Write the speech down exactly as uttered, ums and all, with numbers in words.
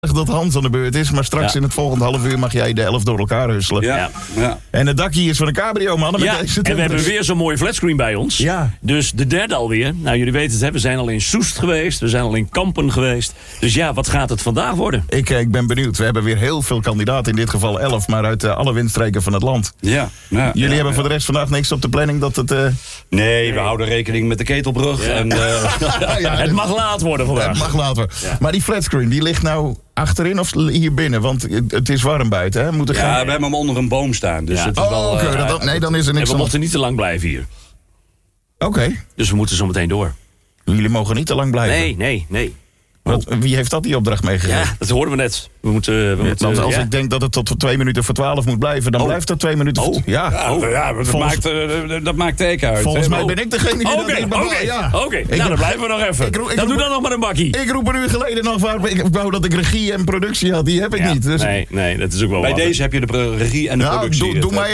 dat Hans aan de beurt is, maar straks Ja. in het volgende half uur mag jij de elf door elkaar husselen. Ja. Ja. Ja. En het dakje is van een cabrio, man. Met Ja, deze en we hebben weer zo'n mooie flatscreen bij ons. Ja. Dus de derde alweer. Nou, jullie weten het, hè? We zijn al in Soest geweest. We zijn al in Kampen geweest. Dus ja, wat gaat het vandaag worden? Ik, eh, ik ben benieuwd. We hebben weer heel veel kandidaten. In dit geval elf, maar uit uh, alle windstreken van het land. Ja. Ja. Jullie Ja. hebben voor de rest vandaag niks op de planning dat het... Uh, Nee, we houden rekening met de ketelbrug. Ja. En, uh, ja, Het mag laat worden vandaag. het mag later. Ja. Maar die flatscreen, die ligt nou achterin of hier binnen? Want het, het is warm buiten, hè? Moet er ja, geen... we hebben hem onder een boom staan. Dus Ja. het is Oh, wel... oké. uh, dat- nee, dan is er En niks we aan. mochten niet te lang blijven hier. Oké. Dus we moeten zo meteen door. Jullie mogen niet te lang blijven. Nee, nee, nee. Wat, wie heeft dat die opdracht meegegeven? Ja, dat hoorden we net. We moeten... We moeten Want als ja. ik denk dat het tot twee minuten voor twaalf moet blijven, dan Oh. blijft het twee minuten voor Oh. Ja. ja, Oh. ja, dat, Volgens- maakt, uh, dat maakt teken uit. Volgens hè. mij Oh. ben ik degene die Oké, dat oké, niet bepaalt. Ja. oké. Ik Nou, dan roep- blijven we nog even. ik roep- ik dan roep- doe dan nog maar een bakkie. Ik roep een uur geleden nog waar ik wou dat ik regie en productie had. Die heb ik Ja, niet. Dus Nee, nee, dat is ook wel Bij wat. deze heb je de regie en de nou, productie. doe, doe Het- mij